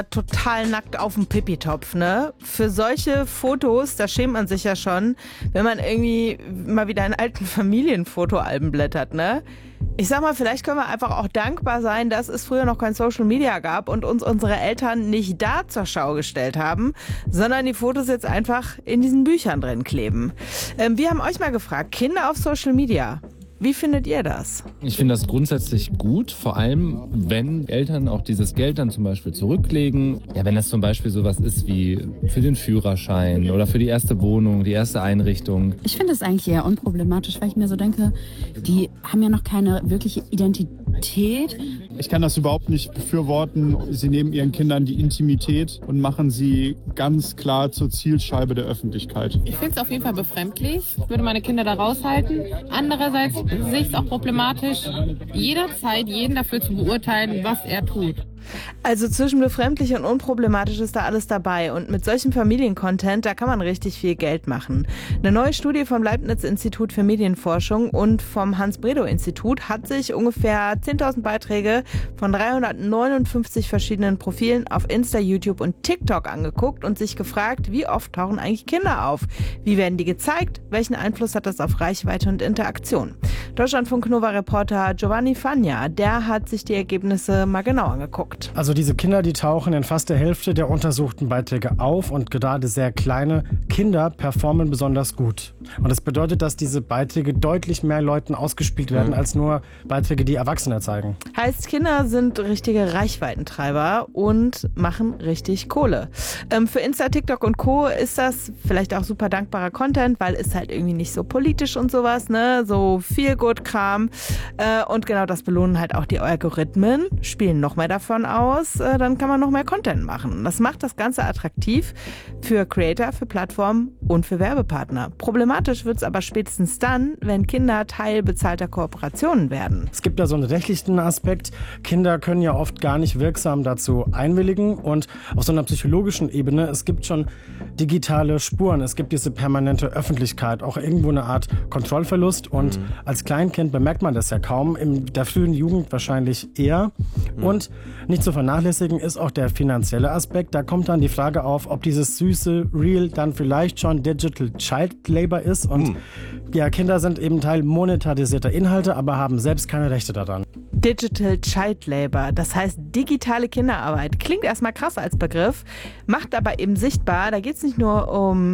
total nackt auf dem Pipitopf, ne? Für solche Fotos, da schämt man sich ja schon, wenn man irgendwie mal wieder in alten Familienfotoalben blättert, ne? Ich sag mal, vielleicht können wir einfach auch dankbar sein, dass es früher noch kein Social Media gab und uns unsere Eltern nicht da zur Schau gestellt haben, sondern die Fotos jetzt einfach in diesen Büchern drin kleben. Wir haben euch mal gefragt, Kinder auf Social Media. Wie findet ihr das? Ich finde das grundsätzlich gut, vor allem wenn Eltern auch dieses Geld dann zum Beispiel zurücklegen. Ja, wenn das zum Beispiel sowas ist wie für den Führerschein oder für die erste Wohnung, die erste Einrichtung. Ich finde es eigentlich eher unproblematisch, weil ich mir so denke, die haben ja noch keine wirkliche Identität. Ich kann das überhaupt nicht befürworten. Sie nehmen ihren Kindern die Intimität und machen sie ganz klar zur Zielscheibe der Öffentlichkeit. Ich finde es auf jeden Fall befremdlich. Ich würde meine Kinder da raushalten. Andererseits sehe ich es auch problematisch, jederzeit jeden dafür zu beurteilen, was er tut. Also zwischen befremdlich und unproblematisch ist da alles dabei. Und mit solchem Familiencontent, da kann man richtig viel Geld machen. Eine neue Studie vom Leibniz-Institut für Medienforschung und vom Hans-Bredow-Institut hat sich ungefähr 10.000 Beiträge von 359 verschiedenen Profilen auf Insta, YouTube und TikTok angeguckt und sich gefragt, wie oft tauchen eigentlich Kinder auf? Wie werden die gezeigt? Welchen Einfluss hat das auf Reichweite und Interaktion? Deutschlandfunk-Nova-Reporter Giovanni Fagna, der hat sich die Ergebnisse mal genau angeguckt. Also diese Kinder, die tauchen in fast der Hälfte der untersuchten Beiträge auf und gerade sehr kleine Kinder performen besonders gut. Und das bedeutet, dass diese Beiträge deutlich mehr Leuten ausgespielt werden als nur Beiträge, die Erwachsene zeigen. Heißt, Kinder sind richtige Reichweitentreiber und machen richtig Kohle. Für Insta, TikTok und Co. ist das vielleicht auch super dankbarer Content, weil es halt irgendwie nicht so politisch und sowas, ne, so viel Good-Kram. Und genau das belohnen halt auch die Algorithmen, spielen noch mehr davon aus, dann kann man noch mehr Content machen. Das macht das Ganze attraktiv für Creator, für Plattformen und für Werbepartner. Problematisch wird es aber spätestens dann, wenn Kinder Teil bezahlter Kooperationen werden. Es gibt da so einen rechtlichen Aspekt. Kinder können ja oft gar nicht wirksam dazu einwilligen und auf so einer psychologischen Ebene, es gibt schon digitale Spuren, es gibt diese permanente Öffentlichkeit, auch irgendwo eine Art Kontrollverlust und als Kleinkind bemerkt man das ja kaum, in der frühen Jugend wahrscheinlich eher und nicht zu vernachlässigen ist auch der finanzielle Aspekt. Da kommt dann die Frage auf, ob dieses süße Reel dann vielleicht schon Digital Child Labor ist. Und ja, Kinder sind eben Teil monetarisierter Inhalte, aber haben selbst keine Rechte daran. Digital Child Labor, das heißt digitale Kinderarbeit. Klingt erstmal krass als Begriff, macht aber eben sichtbar, da geht es nicht nur um